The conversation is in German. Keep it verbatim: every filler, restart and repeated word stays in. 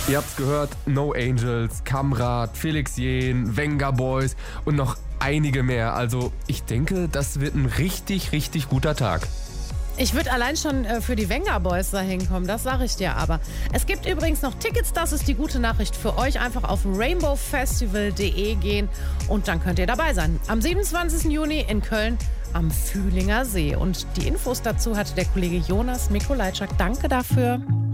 Ihr habt's gehört, No Angels, Kamrat, Felix Jähn, Venga Boys und noch einige mehr. Also ich denke, das wird ein richtig, richtig guter Tag. Ich würde allein schon äh, für die Venga Boys da hinkommen, das sage ich dir aber. Es gibt übrigens noch Tickets, das ist die gute Nachricht für euch. Einfach auf rainbow festival punkt de gehen und dann könnt ihr dabei sein. Am siebenundzwanzigsten Juni in Köln am Fühlinger See. Und die Infos dazu hat der Kollege Jonas Mikolajczak. Danke dafür.